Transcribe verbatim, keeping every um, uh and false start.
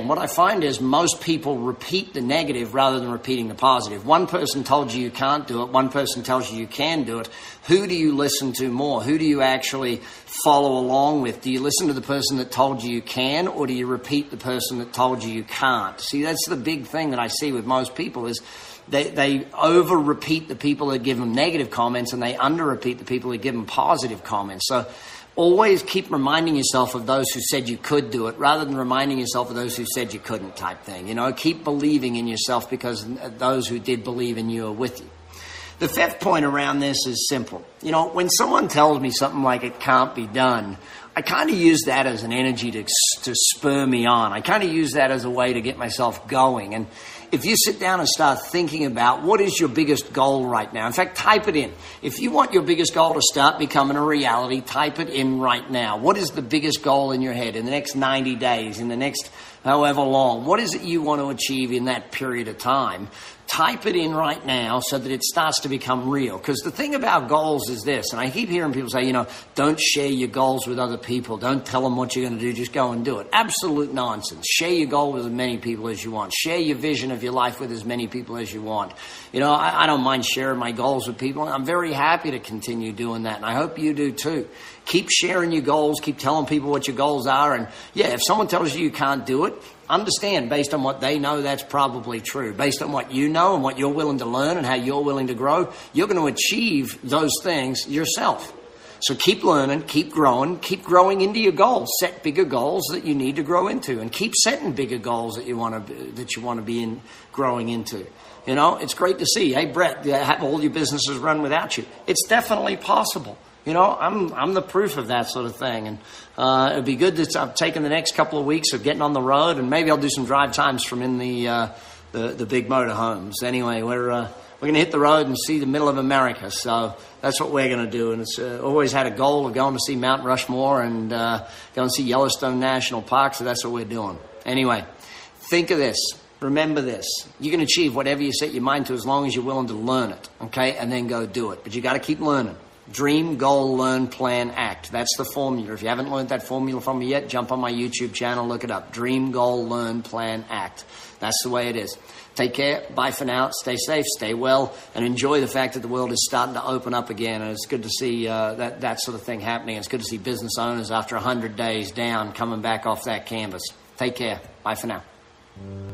And what I find is most people repeat the negative rather than repeating the positive. One person told you you can't do it. One person tells you you can do it. Who do you listen to more? Who do you actually follow along with? Do you listen to the person that told you you can, or do you repeat the person that told you you can't? See, that's the big thing that I see with most people is They, they over-repeat the people that give them negative comments, and they under-repeat the people that give them positive comments. So always keep reminding yourself of those who said you could do it rather than reminding yourself of those who said you couldn't type thing. You know, keep believing in yourself because those who did believe in you are with you. The fifth point around this is simple. You know, when someone tells me something like it can't be done, I kind of use that as an energy to, to spur me on. I kind of use that as a way to get myself going. And if you sit down and start thinking about what is your biggest goal right now, in fact, type it in. If you want your biggest goal to start becoming a reality, type it in right now. What is the biggest goal in your head in the next ninety days, in the next however long? What is it you want to achieve in that period of time? Type it in right now so that it starts to become real. Because the thing about goals is this, and I keep hearing people say, you know, don't share your goals with other people. Don't tell them what you're going to do. Just go and do it. Absolute nonsense. Share your goal with as many people as you want. Share your vision of your life with as many people as you want. You know, I, I don't mind sharing my goals with people. I'm very happy to continue doing that, and I hope you do too. Keep sharing your goals. Keep telling people what your goals are. And yeah, if someone tells you you can't do it, understand based on what they know, that's probably true. Based on what you know and what you're willing to learn and how you're willing to grow, you're going to achieve those things yourself. So keep learning, keep growing, keep growing into your goals. Set bigger goals that you need to grow into, and keep setting bigger goals that you want to that you want to be in growing into. You know, it's great to see. Hey, Brett, have all your businesses run without you. It's definitely possible. You know, I'm I'm the proof of that sort of thing. And uh, it'd be good that I've taken the next couple of weeks of getting on the road, and maybe I'll do some drive times from in the uh, the, the big motorhomes. Anyway, we're uh, we're going to hit the road and see the middle of America. So that's what we're going to do. And it's uh, always had a goal of going to see Mount Rushmore and uh, going to see Yellowstone National Park. So that's what we're doing. Anyway, think of this. Remember this. You can achieve whatever you set your mind to as long as you're willing to learn it, okay, and then go do it. But you got to keep learning. Dream, goal, learn, plan, act. That's the formula. If you haven't learned that formula from me yet, jump on my YouTube channel, look it up. Dream, goal, learn, plan, act. That's the way it is. Take care. Bye for now. Stay safe, stay well, and enjoy the fact that the world is starting to open up again. And it's good to see uh, that, that sort of thing happening. It's good to see business owners after one hundred days down coming back off that canvas. Take care. Bye for now.